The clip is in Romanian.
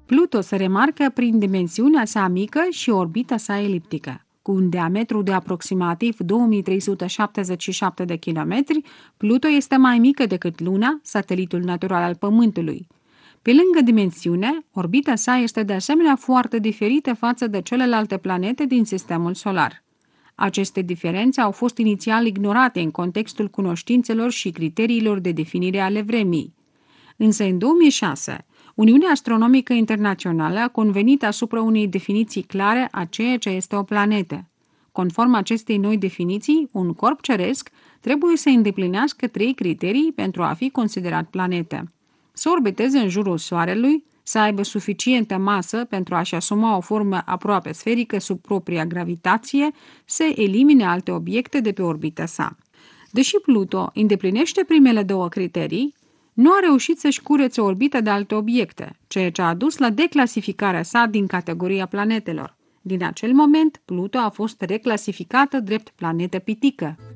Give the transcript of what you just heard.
Pluto se remarcă prin dimensiunea sa mică și orbita sa eliptică. Cu un diametru de aproximativ 2377 de kilometri, Pluto este mai mică decât Luna, satelitul natural al Pământului. Pe lângă dimensiune, orbita sa este de asemenea foarte diferită față de celelalte planete din sistemul solar. Aceste diferențe au fost inițial ignorate în contextul cunoștințelor și criteriilor de definire ale vremii. Însă în 2006, Uniunea Astronomică Internațională a convenit asupra unei definiții clare a ceea ce este o planetă. Conform acestei noi definiții, un corp ceresc trebuie să îndeplinească 3 criterii pentru a fi considerat planetă: să orbiteze în jurul Soarelui, să aibă suficientă masă pentru a-și asuma o formă aproape sferică sub propria gravitație, să elimine alte obiecte de pe orbita sa. Deși Pluto îndeplinește primele 2 criterii, nu a reușit să-și curețe orbită de alte obiecte, ceea ce a dus la declasificarea sa din categoria planetelor. Din acel moment, Pluto a fost reclasificată drept planetă pitică.